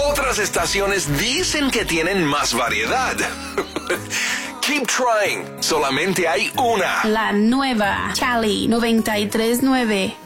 Otras estaciones dicen que tienen más variedad. Keep trying. Solamente hay una. La nueva Cali 93.9.